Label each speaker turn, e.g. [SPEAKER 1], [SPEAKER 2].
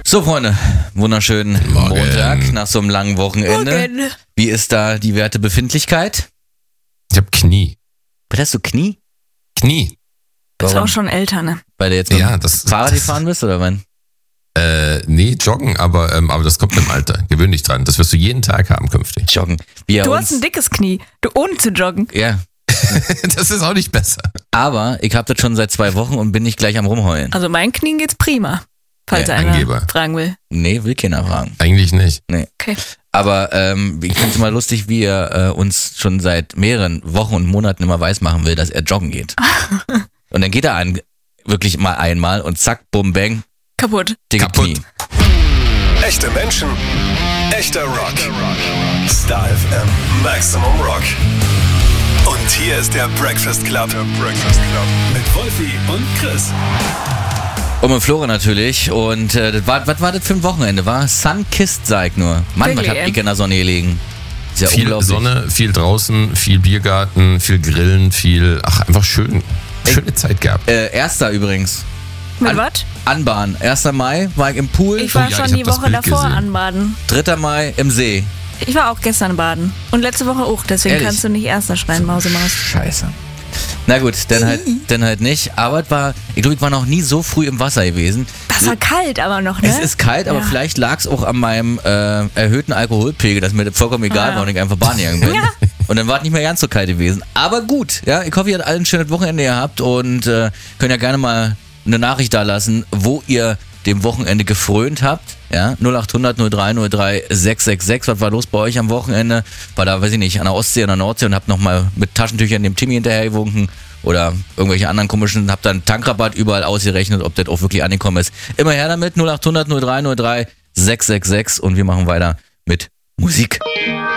[SPEAKER 1] So, Freunde, wunderschönen
[SPEAKER 2] Morgen.
[SPEAKER 1] Montag nach so einem langen Wochenende.
[SPEAKER 3] Morgen.
[SPEAKER 1] Wie ist da die Wertebefindlichkeit?
[SPEAKER 2] Ich hab Knie.
[SPEAKER 1] Was hast du, Knie?
[SPEAKER 2] Knie.
[SPEAKER 3] Ist
[SPEAKER 1] Warum?
[SPEAKER 3] auch schon älter, ne?
[SPEAKER 1] Weil du jetzt mit
[SPEAKER 2] Ja,
[SPEAKER 1] dem
[SPEAKER 2] das
[SPEAKER 1] Fahrrad gefahren bist, oder wann?
[SPEAKER 2] Nee, joggen, aber das kommt im Alter. Gewöhn dich dran. Das wirst du jeden Tag haben künftig.
[SPEAKER 1] Joggen. Wir
[SPEAKER 3] Du
[SPEAKER 1] uns,
[SPEAKER 3] hast ein dickes Knie. Du ohne zu joggen.
[SPEAKER 1] Ja,
[SPEAKER 2] Das ist auch nicht besser.
[SPEAKER 1] aber ich habe das schon seit 2 Wochen und bin nicht gleich am Rumheulen.
[SPEAKER 3] Also meinen Knien geht's prima. Falls
[SPEAKER 2] Ja,
[SPEAKER 3] einer
[SPEAKER 2] Angeber.
[SPEAKER 3] fragen will.
[SPEAKER 1] Nee, will keiner fragen.
[SPEAKER 2] Eigentlich nicht.
[SPEAKER 3] Okay.
[SPEAKER 1] Aber ich finde es immer lustig, wie er uns schon seit mehreren Wochen und Monaten immer weismachen will, dass er joggen geht. Und dann geht er wirklich mal einmal und zack, bum, bang,
[SPEAKER 3] Kaputt.
[SPEAKER 1] dicke
[SPEAKER 2] Kaputt.
[SPEAKER 1] Knie.
[SPEAKER 4] Echte Menschen, echter Rock. Star FM, Maximum Rock. Und hier ist der Breakfast Club. Mit Wolfi und Chris.
[SPEAKER 1] Und mit Flora natürlich. Und was war das für ein Wochenende? War Sun-Kissed, sag ich nur. Mann, was
[SPEAKER 3] Wirklich,
[SPEAKER 1] hab ich in der Sonne gelegen? Ist ja
[SPEAKER 2] Viel
[SPEAKER 1] unglaublich.
[SPEAKER 2] Sonne, viel draußen, viel Biergarten, viel Grillen, einfach schöne Zeit gehabt.
[SPEAKER 1] 1. übrigens.
[SPEAKER 3] Mit
[SPEAKER 1] An-
[SPEAKER 3] was?
[SPEAKER 1] Anbahn. 1. Mai war ich im Pool.
[SPEAKER 3] Ich war
[SPEAKER 2] ja,
[SPEAKER 3] schon
[SPEAKER 2] ich hab
[SPEAKER 3] die
[SPEAKER 2] das
[SPEAKER 3] Woche
[SPEAKER 2] Bild
[SPEAKER 3] davor
[SPEAKER 2] gesehen.
[SPEAKER 3] anbaden.
[SPEAKER 1] 3. Mai im See.
[SPEAKER 3] Ich war auch gestern baden. Und letzte Woche auch. Deswegen
[SPEAKER 1] Ehrlich?
[SPEAKER 3] kannst du nicht erster schreien, Mausemaus.
[SPEAKER 1] Scheiße. Na gut, dann halt nicht. Aber ich glaube, ich war noch nie so früh im Wasser gewesen.
[SPEAKER 3] Das war kalt aber noch, ne?
[SPEAKER 1] Es ist kalt, aber
[SPEAKER 3] Ja.
[SPEAKER 1] vielleicht lag es auch an meinem erhöhten Alkoholpegel, dass mir das vollkommen egal war und ich einfach baden gegangen bin.
[SPEAKER 3] Ja.
[SPEAKER 1] Und dann war es nicht mehr ganz so kalt gewesen. Aber gut, ja, ich hoffe, ihr habt alle ein schönes Wochenende gehabt und könnt ja gerne mal eine Nachricht da lassen, wo ihr dem Wochenende gefrönt habt. Ja, 0800 03 03 666. Was war los bei euch am Wochenende? War da, weiß ich nicht, an der Ostsee, an der Nordsee und habt nochmal mit Taschentüchern dem Timmy hinterhergewunken oder irgendwelche anderen komischen, habt dann Tankrabatt überall ausgerechnet, ob das auch wirklich angekommen ist. Immer her damit, 0800 03 03 666 und wir machen weiter mit Musik.